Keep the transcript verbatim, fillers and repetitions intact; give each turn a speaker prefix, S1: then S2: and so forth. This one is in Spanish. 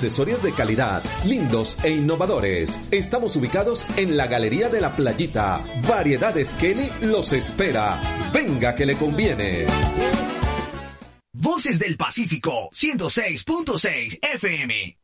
S1: accesorios de calidad, lindos e innovadores. Estamos ubicados en la Galería de la Playita. Variedades Kelly los espera. Venga que le conviene.
S2: Voces del Pacífico, ciento seis punto seis F M.